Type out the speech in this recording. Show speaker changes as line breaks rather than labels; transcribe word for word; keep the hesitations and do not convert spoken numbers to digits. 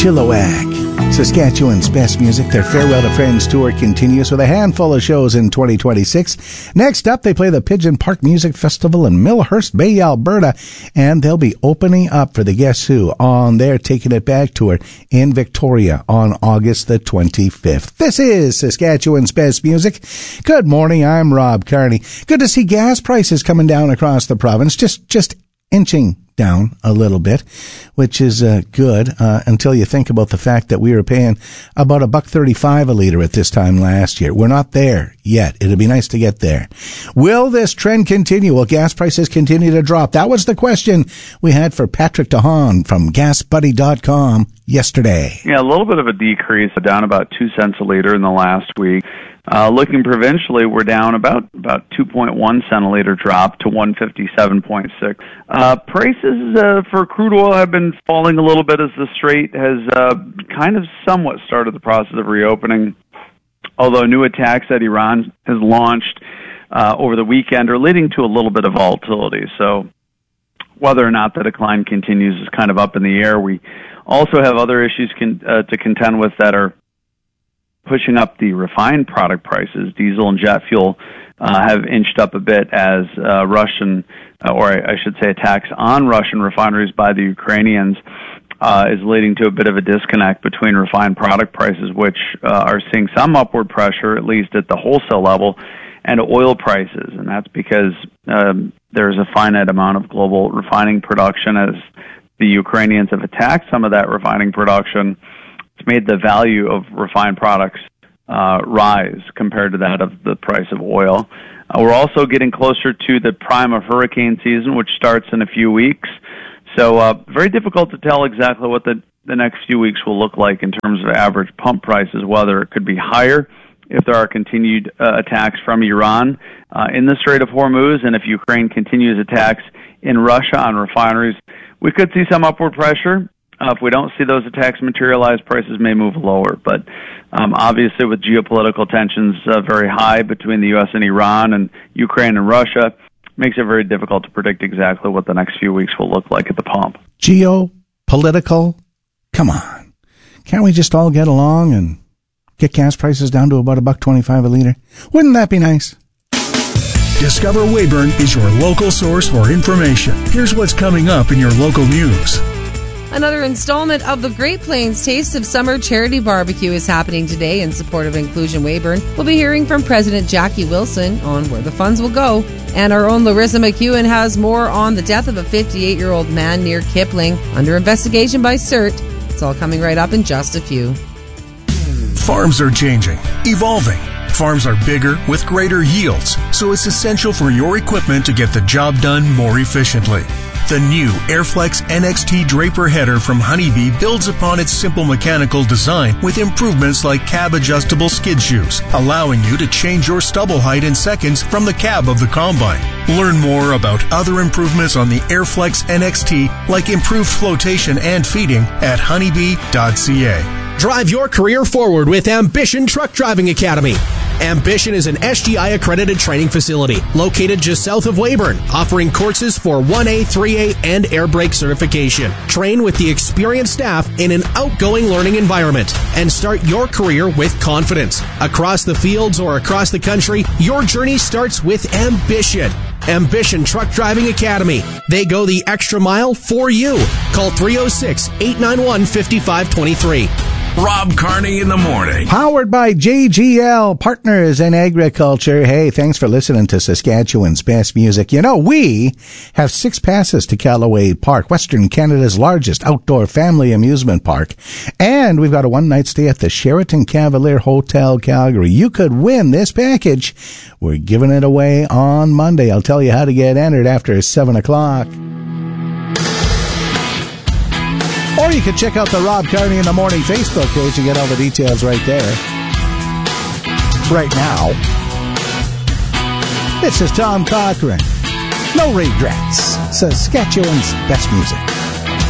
Chilliwack. Saskatchewan's best music. Their Farewell to Friends tour continues with a handful of shows in twenty twenty-six. Next up, they play the Pigeon Park Music Festival in Millhurst Bay, Alberta, and they'll be opening up for the Guess Who on their Taking It Back tour in Victoria on August the twenty-fifth. This is Saskatchewan's best music. Good morning, I'm Rob Carney. Good to see gas prices coming down across the province, just just inching down a little bit, which is uh, good uh, until you think about the fact that we were paying about a buck thirty-five a liter at this time last year. We're not there yet. It'd be nice to get there. Will this trend continue? Will gas prices continue to drop? That was the question we had for Patrick DeHaan from gas buddy dot com yesterday.
Yeah, a little bit of a decrease, down about two cents a liter in the last week. Uh, looking provincially, we're down about about two point one cent a liter drop to one fifty-seven point six. Uh, prices uh, for crude oil have been falling a little bit as the Strait has uh, kind of somewhat started the process of reopening, although new attacks that Iran has launched uh, over the weekend are leading to a little bit of volatility. So whether or not the decline continues is kind of up in the air. We also have other issues con- uh, to contend with that are pushing up the refined product prices. Diesel and jet fuel uh, have inched up a bit as uh, Russian, uh, or I, I should say attacks on Russian refineries by the Ukrainians uh, is leading to a bit of a disconnect between refined product prices, which uh, are seeing some upward pressure, at least at the wholesale level, and oil prices. And that's because um, there's a finite amount of global refining production. As the Ukrainians have attacked some of that refining production, it's made the value of refined products uh, rise compared to that of the price of oil. Uh, we're also getting closer to the prime of hurricane season, which starts in a few weeks. So uh, very difficult to tell exactly what the, the next few weeks will look like in terms of average pump prices, whether it could be higher if there are continued uh, attacks from Iran uh, in the Strait of Hormuz, and if Ukraine continues attacks in Russia on refineries, we could see some upward pressure. Uh, if we don't see those attacks materialize, prices may move lower. But um, obviously with geopolitical tensions uh, very high between the U S and Iran and Ukraine and Russia, makes it very difficult to predict exactly what the next few weeks will look like at the pump.
Geopolitical? Come on. Can't we just all get along and get gas prices down to about a buck twenty-five a liter? Wouldn't that be nice?
Discover Weyburn is your local source for information. Here's what's coming up in your local news.
Another installment of the Great Plains Taste of Summer Charity Barbecue is happening today in support of Inclusion Weyburn. We'll be hearing from President Jackie Wilson on where the funds will go. And our own Larissa McEwen has more on the death of a fifty-eight-year-old man near Kipling under investigation by C E R T. It's all coming right up in just a few.
Farms are changing, evolving. Farms are bigger with greater yields, so it's essential for your equipment to get the job done more efficiently. The new Airflex N X T Draper header from Honeybee builds upon its simple mechanical design with improvements like cab-adjustable skid shoes, allowing you to change your stubble height in seconds from the cab of the combine. Learn more about other improvements on the Airflex N X T, like improved flotation and feeding, at honeybee dot c a.
Drive your career forward with Ambition Truck Driving Academy. Ambition is an S G I-accredited training facility located just south of Weyburn, offering courses for one A, three A, and air brake certification. Train with the experienced staff in an outgoing learning environment and start your career with confidence. Across the fields or across the country, your journey starts with Ambition. Ambition Truck Driving Academy. They go the extra mile for you. Call three oh six, eight nine one, five five two three.
Rob Carney in the morning.
Powered by J G L, Partners in Agriculture. Hey, thanks for listening to Saskatchewan's best music. You know, we have six passes to Callaway Park, Western Canada's largest outdoor family amusement park. And we've got a one-night stay at the Sheraton Cavalier Hotel, Calgary. You could win this package. We're giving it away on Monday. I'll tell you how to get entered after seven o'clock. Or you can check out the Rob Carney in the Morning Facebook page and get all the details right there. Right now, this is Tom Cochrane. No regrets. Saskatchewan's best music.